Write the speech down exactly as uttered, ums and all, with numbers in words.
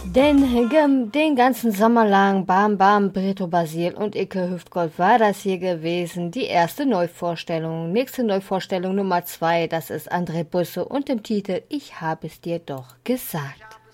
Den, gem- den ganzen Sommer lang Bam Bam, Brito Basil und Icke Hüftgold war das hier gewesen. Die erste Neuvorstellung. Nächste Neuvorstellung Nummer zwei, das ist André Busse und im Titel Ich habe es dir doch gesagt.